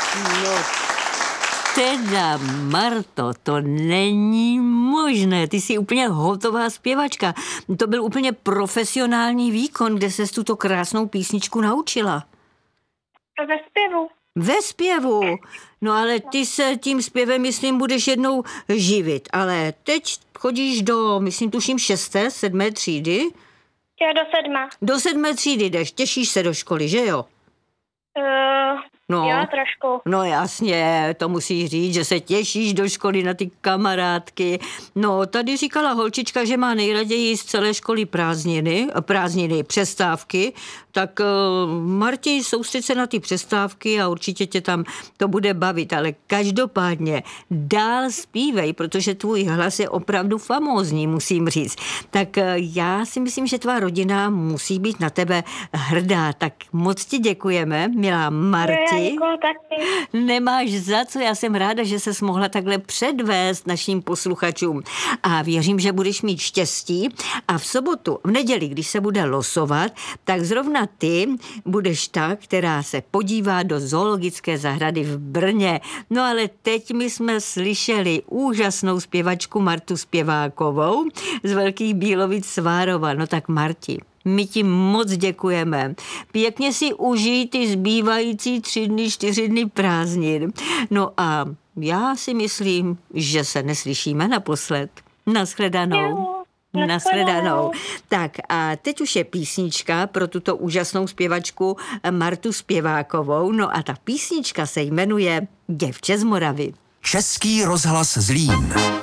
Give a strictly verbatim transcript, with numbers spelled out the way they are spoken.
No, teda, Marto, to není možné. Ty jsi úplně hotová zpěvačka. To byl úplně profesionální výkon, kde ses tuto krásnou písničku naučila. Ve zpěvu. Ve zpěvu. No ale ty se tím zpěvem, myslím, budeš jednou živit. Ale teď chodíš do, myslím, tuším šesté, sedmé třídy. Jo, do sedma. Do sedmé třídy jdeš, těšíš se do školy, že jo? Uh, No. Jo, trošku. No jasně, to musíš říct, že se těšíš do školy na ty kamarádky. No, tady říkala holčička, že má nejraději z celé školy prázdniny, prázdniny, přestávky, tak uh, Marti, soustřeď se na ty přestávky a určitě tě tam to bude bavit, ale každopádně dál zpívej, protože tvůj hlas je opravdu famózní, musím říct. Tak uh, já si myslím, že tvá rodina musí být na tebe hrdá, tak moc ti děkujeme, milá Marti. Děkuju taky. Nemáš za co, já jsem ráda, že ses mohla takhle předvést našim posluchačům a věřím, že budeš mít štěstí a v sobotu, v neděli, když se bude losovat, tak zrovna ty budeš ta, která se podívá do zoologické zahrady v Brně. No ale teď my jsme slyšeli úžasnou zpěvačku Martu Zpěvákovou z Velkých Bílovic Svárova. No tak Marti, my ti moc děkujeme. Pěkně si užij ty zbývající tři dny, čtyři dny prázdnin. No a já si myslím, že se neslyšíme naposled. Nashledanou. Nashledanou. Tak a teď už je písnička pro tuto úžasnou zpěvačku Martu Zpěvákovou. No a ta písnička se jmenuje Děvče z Moravy. Český rozhlas Zlín.